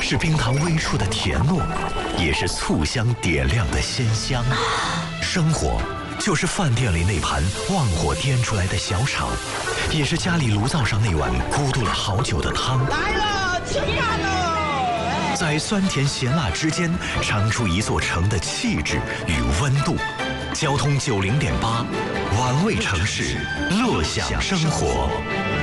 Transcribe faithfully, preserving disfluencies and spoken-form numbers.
是冰糖微出的甜糯，也是醋香点亮的鲜香。生活就是饭店里那盘旺火颠出来的小炒，也是家里炉灶上那碗咕嘟了好久的汤。 来了，吃饭喽！ 在酸甜咸辣之间，尝出一座城的气质与温度。交通九零点八，玩味城市，乐享生活。